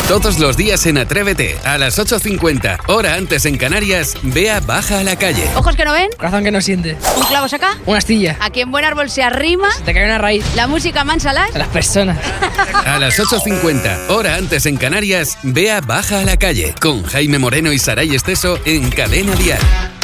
Todos los días en Atrévete, a las 8:50, hora antes en Canarias, Bea baja a la calle. Ojos que no ven. Corazón que no siente. Un clavo saca. Una astilla. Aquí en Buen Árbol se arrima. Te cae una raíz. La música mansa Las personas. A las 8:50, hora antes en Canarias, Bea baja a la calle. Con Jaime Moreno y Saray Esteso en Cadena Dial.